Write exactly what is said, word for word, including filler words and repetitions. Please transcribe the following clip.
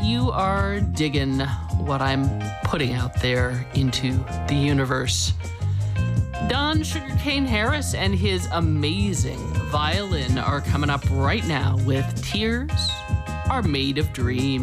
you are digging what I'm putting out there into the universe. Don Sugarcane Harris and his amazing violin are coming up right now with Tears Are Made of Dreams.